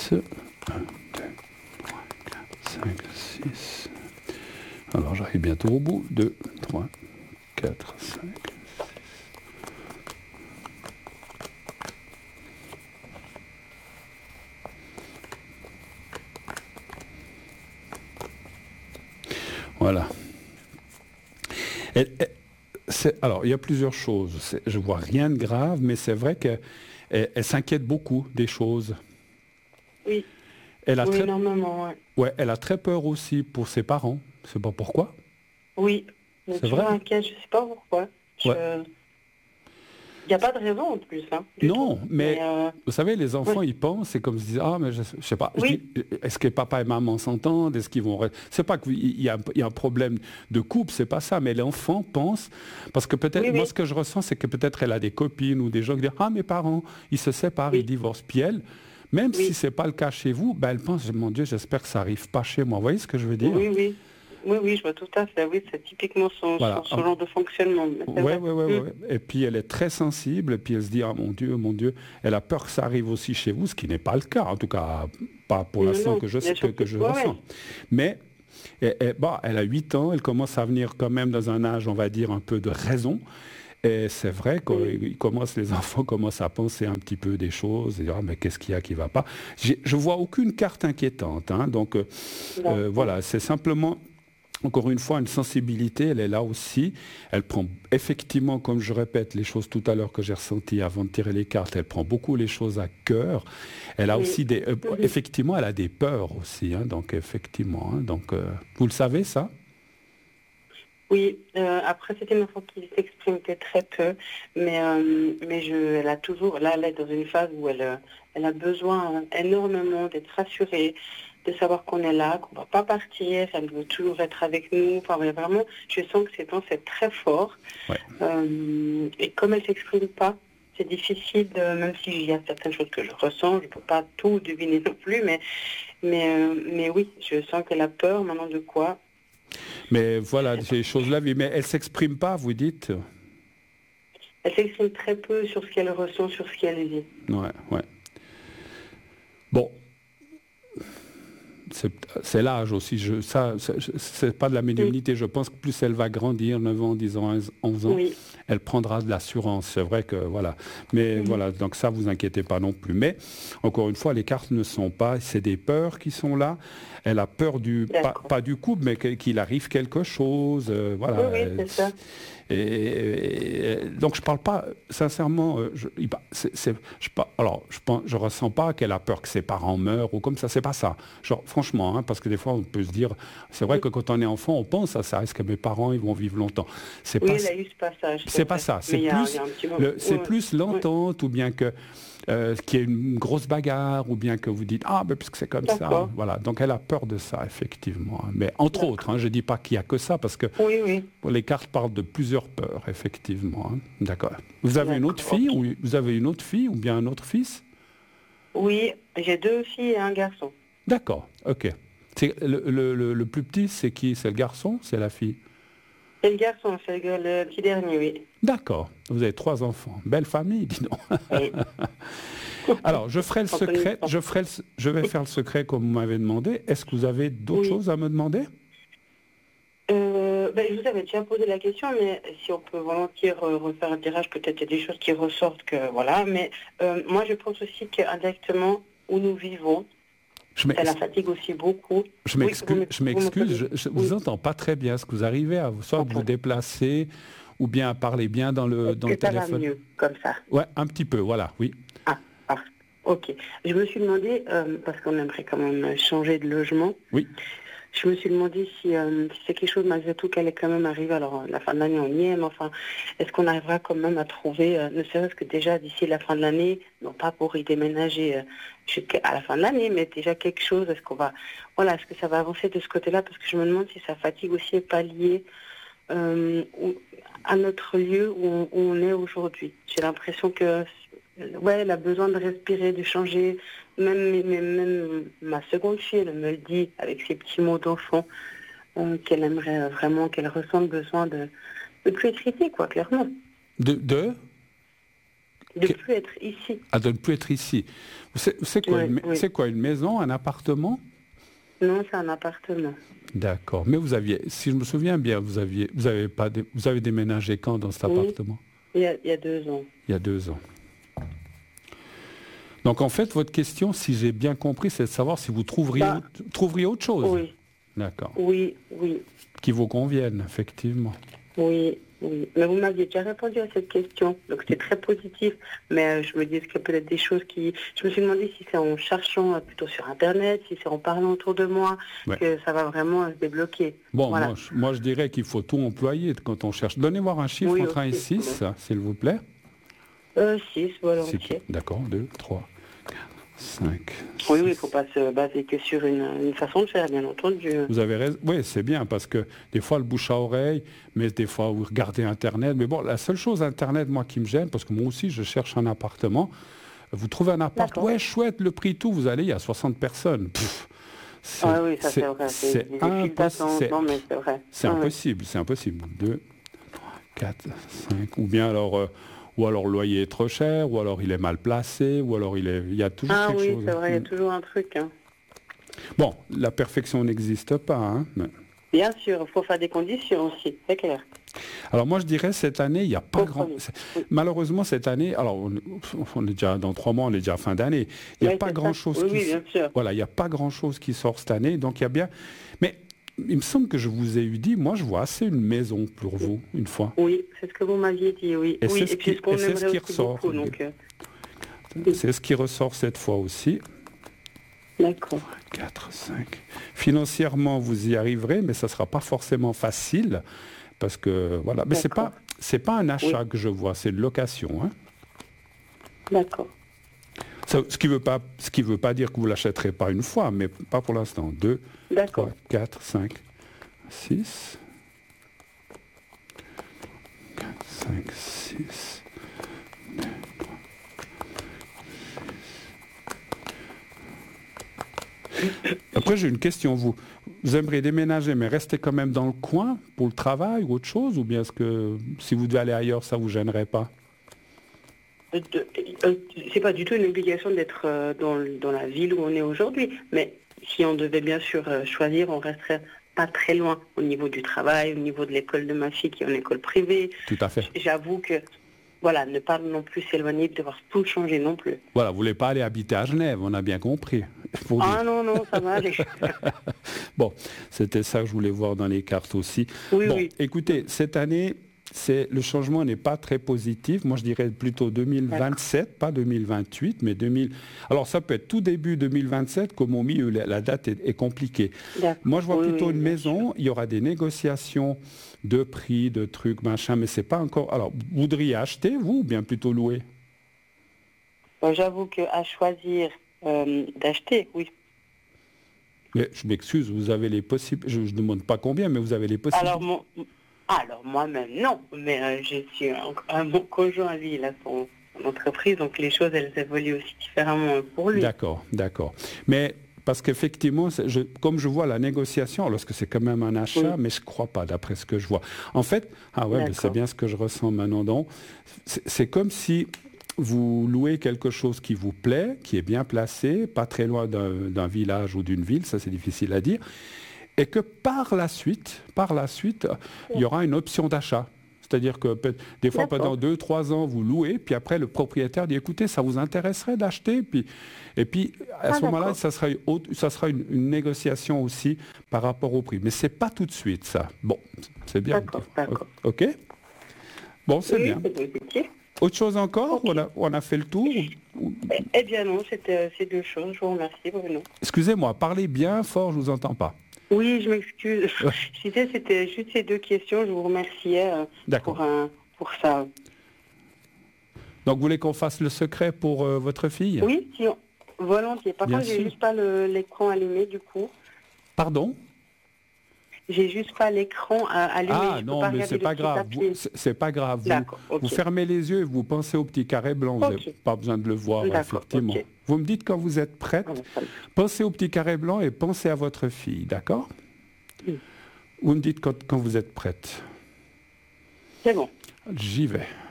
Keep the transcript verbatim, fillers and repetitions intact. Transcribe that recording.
six. un, deux, trois, quatre, cinq, six. Alors j'arrive bientôt au bout. deux, trois, quatre, cinq. Voilà. Et, et, c'est, alors, il y a plusieurs choses. C'est, je vois rien de grave, mais c'est vrai qu'elle elle, elle s'inquiète beaucoup des choses. Oui, Elle a oui, très, énormément, ouais. ouais, elle a très peur aussi pour ses parents. Je ne sais pas pourquoi. Oui, elle est C'est toujours vrai. inquiète, je sais pas pourquoi. Ouais. Je... Il n'y a pas de raison en plus, hein, du tout. Non, Mais mais euh, vous savez, les enfants, ouais. ils pensent, c'est comme se disent, ah, mais je, je sais pas, je dis, Oui, est-ce que papa et maman s'entendent? Est-ce qu'ils vont... re- C'est pas qu'il y a, il y a un problème de couple, c'est pas ça, mais l'enfant pense, parce que peut-être, oui, moi, oui, ce que je ressens, c'est que peut-être elle a des copines ou des gens qui disent, ah, mes parents, ils se séparent, ils oui, divorcent. Puis elle, même si oui, c'est pas le cas chez vous, ben, elle pense, mon Dieu, j'espère que ça arrive pas chez moi. Vous voyez ce que je veux dire? oui, oui. Oui, oui, je vois tout à fait. Oui, c'est typiquement son, son, Voilà. son genre de fonctionnement. Mais c'est Ouais, vrai. ouais, ouais, Mm. ouais. Et puis elle est très sensible, et puis elle se dit, ah mon Dieu, mon Dieu, elle a peur que ça arrive aussi chez vous, ce qui n'est pas le cas, en tout cas, pas pour Non, l'instant non, que je, bien que, sûr que... que je Ouais, ouais. ressens. Mais et- et, bon, elle a huit ans, elle commence à venir quand même dans un âge, on va dire, un peu de raison. Et c'est vrai Mm. qu'ils commencent, les enfants commencent à penser un petit peu des choses, et dire, ah, mais qu'est-ce qu'il y a qui ne va pas. J'ai- Je vois aucune carte inquiétante, hein, donc euh, euh, D'accord. voilà, c'est simplement encore une fois, une sensibilité, elle est là aussi. Elle prend effectivement, comme je répète, les choses tout à l'heure que j'ai ressenties avant de tirer les cartes, elle prend beaucoup les choses à cœur. Elle a Oui. aussi des... euh, Mhm. effectivement, elle a des peurs aussi. Hein, donc, effectivement. Hein, donc, euh, vous le savez, ça? Oui, euh, après c'était une enfant qui s'exprime que très peu, mais, euh, mais je, elle a toujours, là elle est dans une phase où elle, euh, elle a besoin énormément d'être rassurée, de savoir qu'on est là, qu'on ne va pas partir, elle veut toujours être avec nous. Enfin ouais, vraiment, je sens que ces temps c'est très fort. Ouais. Euh, et comme elle s'exprime pas, c'est difficile, de, même s'il y a certaines choses que je ressens, je ne peux pas tout deviner non plus, mais, mais, euh, mais oui, je sens qu'elle a peur maintenant de quoi, Mais je voilà, sais pas. ces choses-là, oui, mais elle ne s'exprime pas, vous dites? Elle s'exprime très peu sur ce qu'elle ressent, sur ce qu'elle vit. Ouais, ouais. Bon, c'est c'est l'âge aussi. Je, ça, c'est c'est pas de la Mm. médiumnité. Je pense que plus elle va grandir, neuf ans, dix ans, onze ans, Oui. elle prendra de l'assurance. C'est vrai que voilà. Mais Mhm. voilà, donc ça, vous inquiétez pas non plus. Mais encore une fois, les cartes ne sont pas. C'est des peurs qui sont là. Elle a peur du pas, D'accord. pas du couple, mais que- qu'il arrive quelque chose. Euh, Oui, voilà. oui, c'est ça. Et, et- et- donc je parle pas sincèrement. euh, Je, il pa- c'est- c'est- je, pa- alors je pense, je ressens pas qu'elle a peur que ses parents meurent ou comme ça. C'est pas ça. Genre franchement, hein, parce que des fois on peut se dire, c'est vrai Mm. que quand on est enfant, on pense à ça. Est-ce que mes parents ils vont vivre longtemps? C'est Oui, pas, elle a eu ce passage, c'est c'est pas vrai. ça. C'est Mais il y a, il y plus, a un petit moment. le, c'est Oui, plus oui. l'entente ou bien que euh, qu'il y ait une grosse bagarre ou bien que vous dites ah ben puisque c'est comme ça. D'accord. Voilà. Donc elle a peur de ça effectivement. Hein. Mais entre autres, hein, D'accord. je dis pas qu'il y a que ça parce que Oui, oui. les cartes parlent de plusieurs peurs, effectivement. Hein. D'accord. Vous avez une autre D'accord, fille ok. ou vous avez une autre fille ou bien un autre fils? Oui, j'ai deux filles et un garçon. D'accord. Ok. C'est le, le- le- le plus petit, c'est qui? C'est le garçon? C'est la fille? C'est le garçon, c'est le, le petit dernier, oui. D'accord. Vous avez trois enfants. Belle famille, dis donc. Oui. Alors, je ferai le Entre nous, secret. Je ferai le- je vais faire le secret comme vous m'avez demandé. Est-ce que vous avez d'autres oui. choses à me demander? Euh, ben, je vous avais déjà posé la question, mais si on peut volontiers re- refaire un tirage, peut-être il y a des choses qui ressortent que voilà. Mais euh, moi, je pense aussi qu'indirectement, où nous vivons, Je ça la m'ex- fatigue aussi beaucoup. je Oui, vous m'excuse. me- Je vous m'excuse. m'entendez? Je, je vous Oui, entends pas très bien. Est-ce que vous arrivez à soit vous j'entends. déplacer ou bien à parler bien dans le Est-ce dans le que ça va téléphone? mieux comme ça? Ouais, un petit peu. Voilà. Oui. Ah, ah, ok. Je me suis demandé, euh, parce qu'on aimerait quand même changer de logement, Oui. je me suis demandé si, euh, si c'est quelque chose malgré tout qu'elle est quand même arrivée. Alors, la fin de l'année, on y est, mais enfin, est-ce qu'on arrivera quand même à trouver, euh, ne serait-ce que déjà d'ici la fin de l'année, non pas pour y déménager euh, jusqu'à la fin de l'année, mais déjà quelque chose, est-ce qu'on va, voilà, est-ce que ça va avancer de ce côté-là? Parce que je me demande si sa fatigue aussi n'est pas liée euh, où- à notre lieu où on, où on est aujourd'hui. J'ai l'impression que, ouais, elle a besoin de respirer, de changer. Même, même, même ma seconde fille, elle me le dit avec ses petits mots d'enfant, euh, qu'elle aimerait vraiment, qu'elle ressent le besoin de ne plus être ici, quoi, clairement. De, de De Que- plus être ici. Ah, de ne plus être ici. C'est c'est quoi, Oui, une ma- oui. c'est quoi, une maison, un appartement? Non, c'est un appartement. D'accord. Mais vous aviez, si je me souviens bien, vous aviez, vous avez pas, dé- vous avez déménagé quand dans cet Oui, appartement? il y a, il y a deux ans. Il y a deux ans. Donc en fait, votre question, si j'ai bien compris, c'est de savoir si vous trouveriez, Bah, autre, trouveriez autre chose. Oui, D'accord. oui, oui, Qui vous convienne, effectivement. oui, oui. Mais vous m'aviez déjà répondu à cette question, donc c'est très positif. Mais euh, je me dis qu'il y a peut-être des choses qui... Je me suis demandé si c'est en cherchant euh, plutôt sur Internet, si c'est en parlant autour de moi, Ouais. que ça va vraiment euh, se débloquer. Bon, Voilà. moi, je, moi, je dirais qu'il faut tout employer quand on cherche. Donnez-moi un chiffre Oui, entre un et aussi, six, s'il vous plaît. Euh, six, C'est volontiers. qui- D'accord, deux, trois, cinq. Oui, oui, il ne faut pas se baser que sur une, une façon de faire, bien entendu. Vous avez raison. Oui, c'est bien parce que des fois le bouche à oreille, mais des fois vous regardez Internet. Mais bon, la seule chose Internet, moi, qui me gêne, parce que moi aussi je cherche un appartement. Vous trouvez un appart, D'accord. ouais, chouette, le prix tout, vous allez, il y a soixante personnes. Pff, c'est Ah oui, ça c'est vrai. C'est c'est des files impossible. d'attente, C'est non, mais c'est vrai. c'est Ah oui. impossible, c'est impossible. Deux, quatre, cinq, ou bien alors, euh, ou alors le loyer est trop cher, ou alors il est mal placé, ou alors il est, il y a toujours Ah quelque oui, chose. c'est vrai, il y a toujours un truc. Hein. Bon, la perfection n'existe pas, hein, mais- Bien sûr, il faut faire des conditions aussi, c'est clair. Alors moi je dirais cette année, il n'y a pas grand... Compromis. Oui. Malheureusement cette année, alors on, on est déjà dans trois mois, on est déjà à fin d'année, il n'y a Oui, pas c'est grand ça. chose Oui, qui... oui, bien sûr. Voilà, il n'y a pas grand chose qui sort cette année, donc il y a bien... Mais il me semble que je vous ai eu dit, moi je vois assez une maison pour vous, une fois. Oui, c'est ce que vous m'aviez dit, oui. Et oui, c'est ce et puis qui- ce qu'on et c'est ce aimerait qui aussi ressort. beaucoup, donc... euh, C'est ce qui ressort cette fois aussi. D'accord. quatre, cinq. Financièrement, vous y arriverez, mais ça ne sera pas forcément facile, parce que, voilà. Mais ce n'est D'accord. pas, c'est pas un achat Oui. que je vois, c'est de location, hein. D'accord. Ça, ce qui ne veut, pas- ce qui veut pas dire que vous ne l'achèterez pas une fois, mais pas pour l'instant. deux, D'accord. trois, quatre, cinq, six. quatre, cinq, six. Après, j'ai une question. Vous, vous aimeriez déménager, mais rester quand même dans le coin pour le travail ou autre chose? Ou bien est-ce que si vous devez aller ailleurs, ça ne vous gênerait pas? Euh, de- euh, c'est pas du tout une obligation d'être euh, dans, le- dans la ville où on est aujourd'hui, mais si on devait bien sûr euh, choisir, on resterait pas très loin au niveau du travail, au niveau de l'école de ma fille qui est en école privée. Tout à fait. J'avoue que, voilà, ne pas non plus s'éloigner, de devoir tout changer non plus. Voilà, vous ne voulez pas aller habiter à Genève, on a bien compris. Pour Ah dire. non, non, ça va aller. Bon, c'était ça que je voulais voir dans les cartes aussi. Oui, bon, oui. écoutez, cette année, c'est, le changement n'est pas très positif. Moi, je dirais plutôt deux mille vingt-sept, pas deux mille vingt-huit, mais deux mille... Alors, ça peut être tout début deux mille vingt-sept, comme au milieu, la, la date est, est compliquée. D'accord. Moi, je vois Oui, plutôt oui, une bien maison, il y aura des négociations de prix, de trucs, machin, mais c'est pas encore... Alors, vous voudriez acheter, vous, ou bien plutôt louer? Bon, j'avoue qu'à choisir euh, d'acheter, oui. Mais je m'excuse, vous avez les possibles... Je ne demande pas combien, mais vous avez les possibilités. Alors, mon... Alors moi-même, non. Mais euh, je suis un, un- mon conjoint, lui, il a son, son entreprise, donc les choses, elles évoluent aussi différemment pour lui. D'accord, d'accord. Mais parce qu'effectivement, c'est- je- comme je vois la négociation, lorsque c'est quand même un achat, Oui. mais je ne crois pas, d'après ce que je vois. En fait, ah ouais, mais c'est D'accord. bien ce que je ressens maintenant. donc. C'est c'est comme si vous louez quelque chose qui vous plaît, qui est bien placé, pas très loin d'un d'un village ou d'une ville, ça c'est difficile à dire, et que par la suite, par la suite, il y aura une option d'achat. C'est-à-dire que peut- des fois, D'accord. pendant deux, trois ans, vous louez, puis après, le propriétaire dit, écoutez, ça vous intéresserait d'acheter? Puis, et puis, à Ah, ce moment-là, d'accord. ça sera, autre- ça sera une, une négociation aussi par rapport au prix. Mais ce n'est pas tout de suite, ça. Bon, c'est bien. D'accord, d'accord. OK? Bon, c'est Oui, bien. c'est positif. Autre chose encore? Ok. On a, on a fait le tour? ou- ou- Eh, eh bien non, c'était euh, ces deux choses. Je vous remercie, Bruno. Excusez-moi, parlez bien fort, je ne vous entends pas. Oui, je m'excuse. Ouais. Je disais, c'était juste ces deux questions. Je vous remerciais euh, D'accord. pour, un, pour ça. Donc, vous voulez qu'on fasse le secret pour euh, votre fille? Oui, si on- volontiers. Par Bien contre, j'ai sûr. juste pas le- l'écran allumé, du coup. Pardon? J'ai juste pas l'écran euh, allumé. Ah je peux non, pas mais regarder c'est le pas petit grave. papier. Vous- C'est c'est pas grave. Vous, D'accord, ok. vous fermez les yeux et vous pensez au petit carré blanc. Vous n'avez Ok. pas besoin de le voir, D'accord, effectivement. ok. Vous me dites quand vous êtes prête, Voilà, ça va. pensez au petit carré blanc et pensez à votre fille, d'accord? Oui. Vous me dites quand, quand vous êtes prête. C'est bon. J'y vais.